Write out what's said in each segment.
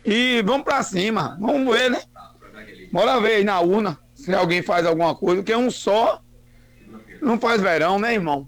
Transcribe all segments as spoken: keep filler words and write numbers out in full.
E vamos pra cima, vamos ver, né? Bora ver aí na urna se alguém faz alguma coisa, porque um só não faz verão, né, irmão?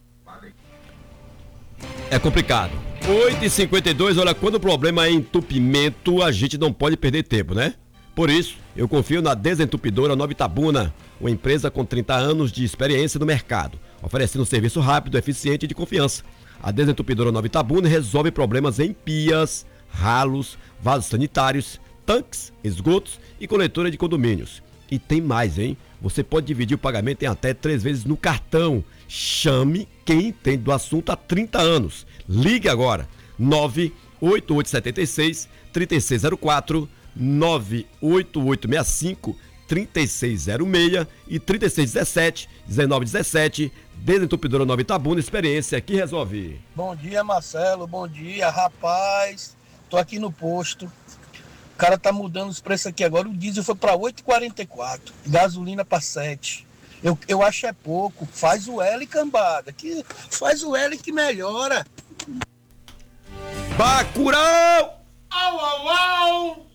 É complicado. oito e cinquenta e dois, olha, quando o problema é entupimento, a gente não pode perder tempo, né? Por isso, eu confio na Desentupidora Nova Itabuna, uma empresa com trinta anos de experiência no mercado, oferecendo um serviço rápido, eficiente e de confiança. A Desentupidora Nova Itabuna resolve problemas em pias, ralos, vasos sanitários, tanques, esgotos e coletora de condomínios. E tem mais, hein? Você pode dividir o pagamento em até três vezes no cartão. Chame quem entende do assunto há trinta anos. Ligue agora, nove oito oito sete seis, três seis zero quatro, nove oito oito seis cinco, três seis zero seis e três seis um sete, um nove um sete. Desentupidora Nova Itabuna, experiência que resolve. Bom dia, Marcelo, bom dia, rapaz. Tô aqui no posto. O cara tá mudando os preços aqui agora. O diesel foi para oito e quarenta e quatro, gasolina para sete. Eu, eu acho é pouco. Faz o L, cambada. Que faz o L que melhora. Bacurau! Au, au, au!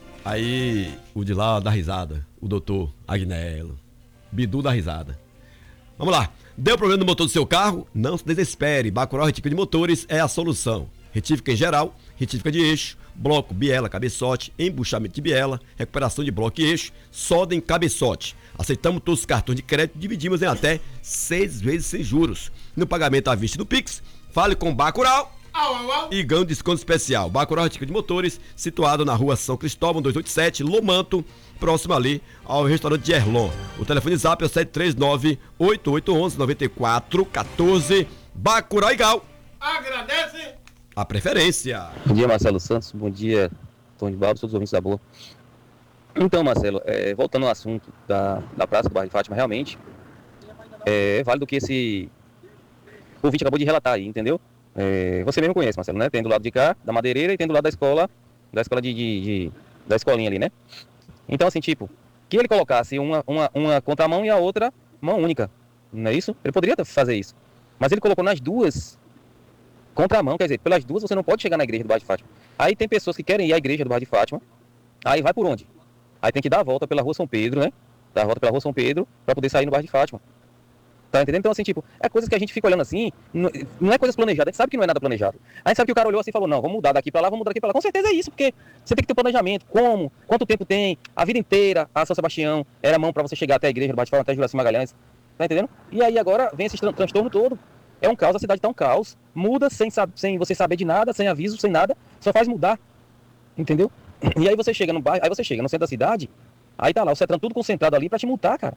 Aí, o de lá dá risada. O doutor Agnello. Bidu dá risada. Vamos lá. Deu problema no motor do seu carro? Não se desespere. Bacurau Retífica de Motores é a solução. Retífica em geral, retífica de eixo, bloco, biela, cabeçote, embuchamento de biela, recuperação de bloco e eixo, solda em cabeçote. Aceitamos todos os cartões de crédito, dividimos em até seis vezes sem juros. No pagamento à vista do Pix, fale com Bacurau Au, au, au. e ganhe um desconto especial. Bacurau Retífica de Motores, situado na rua São Cristóvão duzentos e oitenta e sete, Lomanto, próximo ali ao restaurante de Erlon. O telefone zap é o sete três nove, oito oito um um, nove quatro um quatro. Bacurau e Gal. Agradece. A preferência. Bom dia, Marcelo Santos. Bom dia, Tony Baldo, todos os ouvintes da boa. Então, Marcelo, é, voltando ao assunto da, da Praça do Bairro de Fátima, realmente é, é válido que esse ouvinte acabou de relatar aí, entendeu? É, você mesmo conhece, Marcelo, né? Tem do lado de cá, da madeireira, e tem do lado da escola, da escola de, de, de da escolinha ali, né? Então, assim, tipo, que ele colocasse uma, uma, uma contramão e a outra mão única, não é isso? Ele poderia fazer isso, mas ele colocou nas duas contramão, quer dizer, pelas duas você não pode chegar na igreja do Bairro de Fátima. Aí tem pessoas que querem ir à igreja do Bairro de Fátima, aí vai por onde? Aí tem que dar a volta pela rua São Pedro, né? Dar a volta pela rua São Pedro pra poder sair no Bairro de Fátima. Tá entendendo? Então, assim, tipo, é coisas que a gente fica olhando assim, não, não é coisas planejadas, a gente sabe que não é nada planejado. A gente sabe que o cara olhou assim e falou, não, vamos mudar daqui pra lá, vamos mudar daqui pra lá. Com certeza é isso, porque você tem que ter um planejamento, como, quanto tempo tem, a vida inteira, a São Sebastião era mão pra você chegar até a igreja do Bairro de Fátima, até Juraci Magalhães, tá entendendo? E aí agora vem esse tran- transtorno todo. É um caos, a cidade tá um caos. Muda sem, sab- sem você saber de nada, sem aviso, sem nada. Só faz mudar. Entendeu? E aí você chega no bairro, aí você chega no centro da cidade, aí tá lá, o Cetran tudo concentrado ali pra te multar, cara.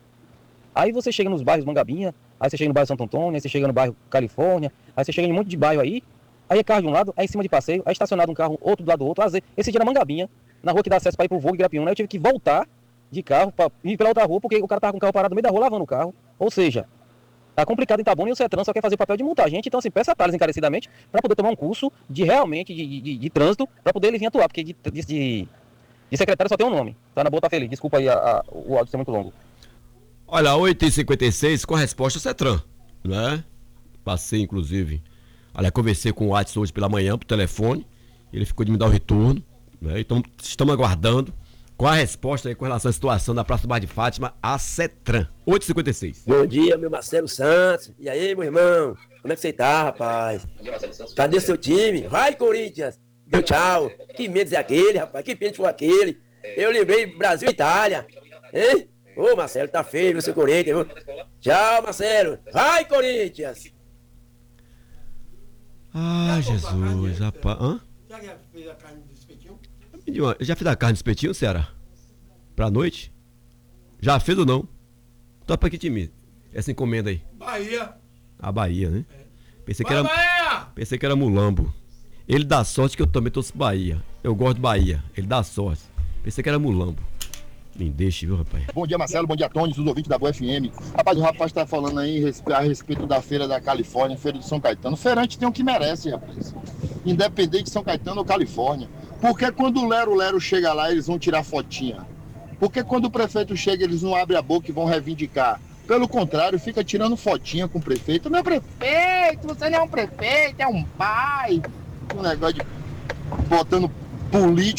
Aí você chega nos bairros Mangabinha, aí você chega no bairro Santo Antônio, aí você chega no bairro Califórnia, aí você chega em um monte de bairro aí, aí é carro de um lado, aí em cima de passeio, aí estacionado um carro, outro do lado do outro. Às vezes, esse dia na Mangabinha, na rua que dá acesso pra ir pro Vogue Grapiúna, aí eu tive que voltar de carro pra ir pela outra rua, porque o cara tava com o carro parado no meio da rua lavando o carro. Ou seja, tá complicado em Itabuna e o Cetran só quer fazer o papel de multar a gente. Então, assim, peça a Thales encarecidamente para poder tomar um curso de realmente de, de, de, de trânsito, para poder ele vir atuar, porque de, de, de, de secretário só tem um nome. Tá na boa, tá feliz. Desculpa aí a, a, o áudio ser muito longo. Olha, oito e cinquenta e seis com a resposta Cetran, né? Passei, inclusive, olha, conversei com o Watson hoje pela manhã, por telefone, ele ficou de me dar o retorno, né? Então, estamos aguardando com a resposta aí com relação à situação da Praça do Bairro de Fátima, a Cetran. oito e cinquenta e seis. Bom dia, meu Marcelo Santos. E aí, meu irmão? Como é que você tá, rapaz? Cadê seu time? Vai, Corinthians! Deu tchau. Que medo é aquele, rapaz? Que pênalti foi aquele? Eu lembrei Brasil e Itália. Hein? Ô, Marcelo, tá feio, meu seu Corinthians. Viu? Tchau, Marcelo. Vai, Corinthians! Ah, Jesus, rapaz. Hã? Já que fez a carne do espetinho? Eu já fiz a carne de espetinho, Ceará? Pra noite? Já fez ou não? Então pra que time? Essa encomenda aí? Bahia. A Bahia, né? Pensei que Vai, era, Bahia! pensei que era Mulambo. Ele dá sorte que eu também torço Bahia. Eu gosto de Bahia. Ele dá sorte. Pensei que era Mulambo. Me deixe, viu, rapaz? Bom dia, Marcelo. Bom dia, Tony, os ouvintes da Boa F M. Rapaz, o rapaz tá falando aí a respeito da feira da Califórnia, feira de São Caetano. Feirante tem o que merece, rapaz. Independente de São Caetano ou Califórnia. Porque quando o Lero Lero chega lá, eles vão tirar fotinha? Porque quando o prefeito chega, eles não abrem a boca e vão reivindicar? Pelo contrário, fica tirando fotinha com o prefeito. Meu prefeito, você não é um prefeito, é um pai. Um negócio de botando político